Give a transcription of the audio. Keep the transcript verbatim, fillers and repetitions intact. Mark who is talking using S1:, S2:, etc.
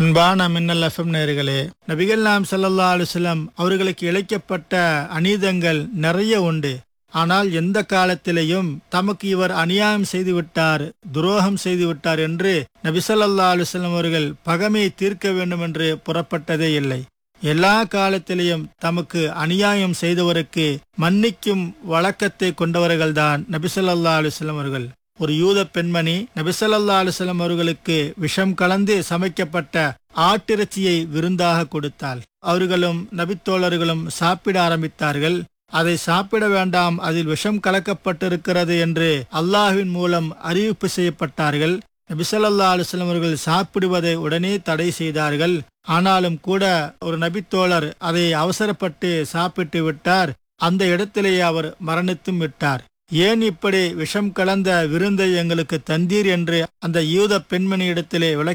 S1: அன்பான மின்னல் எஃப்எம் நேயர்களே, நபிகள் நாயகம் ஸல்லல்லாஹு அலைஹி வஸல்லம் அவர்களுக்கு இழைக்கப்பட்ட அநீதங்கள் நிறைய உண்டு. ஆனால் எந்த காலத்திலேயும் தமக்கு இவர் அநியாயம் செய்து விட்டார், துரோகம் செய்து விட்டார் என்று நபி ஸல்லல்லாஹு அலைஹி வஸல்லம் அவர்கள் பகைமையை தீர்க்க வேண்டும் என்று புறப்பட்டதே இல்லை. எல்லா காலத்திலேயும் தமக்கு அநியாயம் செய்தவருக்கு மன்னிக்கும் வழக்கத்தை கொண்டவர்கள்தான் நபி ஸல்லல்லாஹு அலைஹி வஸல்லம் அவர்கள். ஒரு யூத பெண்மணி நபி ஸல்லல்லாஹு அலைஹி வஸல்லம் அவர்களுக்கு விஷம் கலந்து சமைக்கப்பட்ட ஆட்டிறைச்சியை விருந்தாக கொடுத்தாள். அவர்களும் நபித்தோழர்களும் சாப்பிட ஆரம்பித்தார்கள். அதை சாப்பிட வேண்டாம், அதில் விஷம் கலக்கப்பட்டிருக்கிறது என்று அல்லாஹ்வின் மூலம் அறிவிப்பு செய்யப்பட்டார்கள். நபி ஸல்லல்லாஹு அலைஹி வஸல்லம் அவர்கள் சாப்பிடுவதை உடனே தடை செய்தார்கள். ஆனாலும் கூட ஒரு நபித்தோழர் அதை அவசரப்பட்டு சாப்பிட்டு விட்டார். அந்த இடத்திலேயே அவர் மரணித்தும் விட்டார். ஏன் இப்படி விஷம் கலந்த விருந்தை எங்களுக்கு தந்தீர் என்று அந்த யூத பெண்மணியிடத்திலே விளக்கி